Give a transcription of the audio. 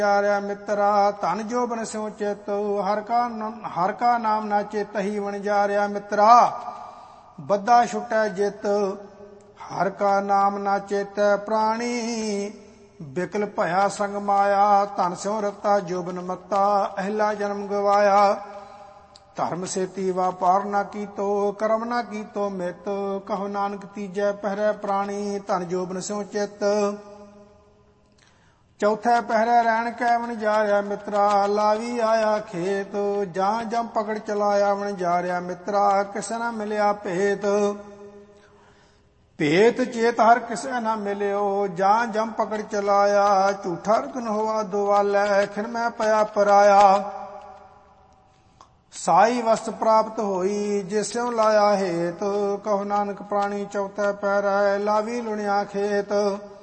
ਜਾਰਿਆ ਮਿੱਤਰਾ। ਧਨ ਜੋਬਨ ਸਿਉ ਚਿਤ ਹਰ ਕਾ ਨਾਮ ਨਾ ਚੇਤਹੀ ਵਣਜਾਰਿਆ ਮਿੱਤਰਾ। ਬੱਧਾ ਛੁਟੈ ਜਿਤ ਹਰ ਕਾ ਨਾਮ ਨਾ ਚੇਤੈ ਪ੍ਰਾਣੀ। ਬਿਕਲ ਭਇਆ ਸੰਗ ਮਾਇਆ ਧਨ ਸਿਉ ਰਤਾ ਜੋਬਨ ਮੱਤਾ। ਅਹਿਲਾ ਜਨਮ ਗਵਾਇਆ ਧਰਮ ਸੇਤੀ ਵਾਪਾਰ ਨਾ ਕੀਤੋ। ਕਰਮ ਨਾ ਕੀਤੋ ਮਿਤ ਕਹੋ ਨਾਨਕ ਤੀਜੈ ਪਹਿਰੈ ਪ੍ਰਾਣੀ। ਧਨ ਜੋਬਨ ਸਿਉ ਚਿਤ ਚੌਥੈ ਪਹਿਰੈ ਰਹਿਣ ਕੈ ਵਣਜਾਰਿਆ ਮਿੱਤਰਾ। ਲਾਵੀ ਆਇਆ ਖੇਤ ਜਾਂ ਜਮ ਪਕੜ ਚਲਾਇਆ ਵਣਜਾਰਿਆ ਮਿੱਤਰਾ। ਕਿਸੇ ਨਾ ਮਿਲਿਆ ਭੇਤ ਭੇਤ ਚੇਤ ਹਰ ਕਿਸੇ ਨਾ ਮਿਲਿਓ। ਜਾਂ ਜਮ ਪਕੜ ਚਲਾਇਆ ਝੂਠਾ ਰਤਨ ਹੋਆ ਦੁਆਲੈ। ਖਿਨ ਮੈਂ ਪਿਆ ਪਰਾਇਆ ਸਾਈ ਵਸਤ ਪ੍ਰਾਪਤ ਹੋਈ ਜਿਸਿਉ ਲਾਇਆ ਹੇਤ। ਕਹੋ ਨਾਨਕ ਪ੍ਰਾਣੀ ਚੌਥੈ ਪਹਿਰੈ ਲਾਵੀ ਲੁਣਿਆ ਖੇਤ।